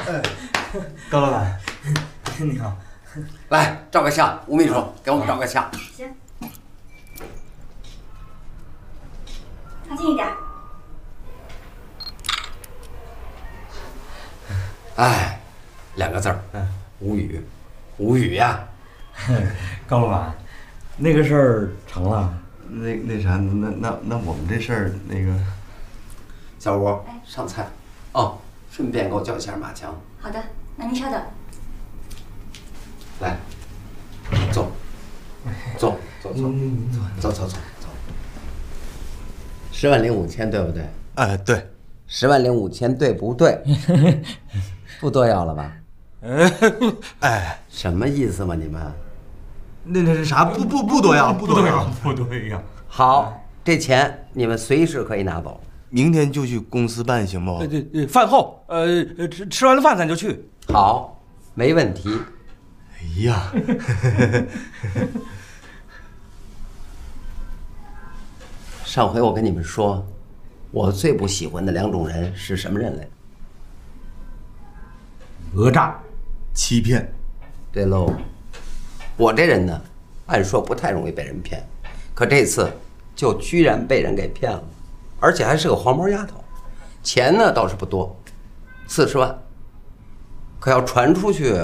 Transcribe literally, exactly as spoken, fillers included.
高老板，你好。 来照个相，吴秘书给我们照个相。 行。靠近一点。 哎，两个字儿，嗯，无语，无语呀。 高老板，那个事儿成了。 那那啥，那那那我们这事儿那个， 小吴上菜，哦，顺便给我叫一下马强。 好的，那您稍等。 来，坐，坐，坐，坐，坐，坐，坐，坐。十万零五千，对不对？ 哎，对。 十万零五千，对不对？不多要了吧？ 哎， 什么意思嘛？你们？ 那那是啥？不不不多要，不多要， 不多要。 好，这钱你们随时可以拿走。 明天就去公司办，行不？ 对对，饭后，呃，吃吃完了饭咱就去。 好，没问题。 哎呀， 上回我跟你们说，我最不喜欢的两种人是什么人来？ 讹诈、 欺骗。 对喽，我这人呢，按说不太容易被人骗，可这次就居然被人给骗了，而且还是个黄毛丫头。钱呢倒是不多，四十万，可要传出去，